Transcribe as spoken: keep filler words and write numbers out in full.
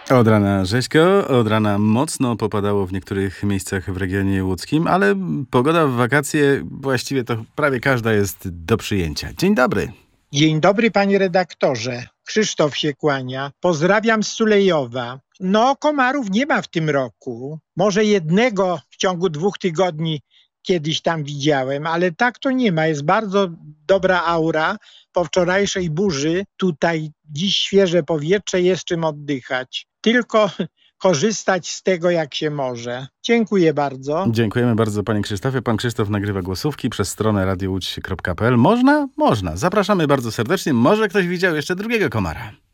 Od rana rzeźko, od rana mocno popadało w niektórych miejscach w regionie łódzkim, ale pogoda w wakacje właściwie to prawie każda jest do przyjęcia. Dzień dobry. Dzień dobry, panie redaktorze. Krzysztof się kłania. Pozdrawiam z Sulejowa. No, komarów nie ma w tym roku. Może jednego w ciągu dwóch tygodni kiedyś tam widziałem, ale tak to nie ma. Jest bardzo dobra aura. Po wczorajszej burzy tutaj dziś świeże powietrze, jest czym oddychać. Tylko korzystać z tego, jak się może. Dziękuję bardzo. Dziękujemy bardzo, panie Krzysztofie. Pan Krzysztof nagrywa głosówki przez stronę radio łódź kropka p l. Można? Można. Zapraszamy bardzo serdecznie. Może ktoś widział jeszcze drugiego komara.